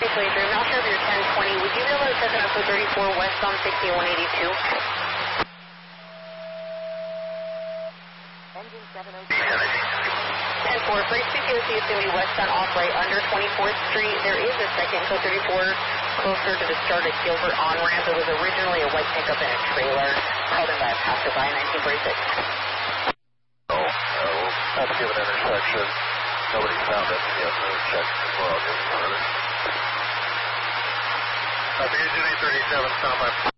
623, I'm not sure if you're 1020. Would you be able to check on code 34 west on 6182? Engine 702. 10-4, Freight CPOC is going to be westbound off right under 24th Street. There is a second code 34 closer to the start of Gilbert on-ramp. It was originally a white pickup in a trailer called in by a passerby in 1946. Oh, we'll have to give an intersection. Nobody found it yet, so we'll check as well. Just for it. Engine 837, standby.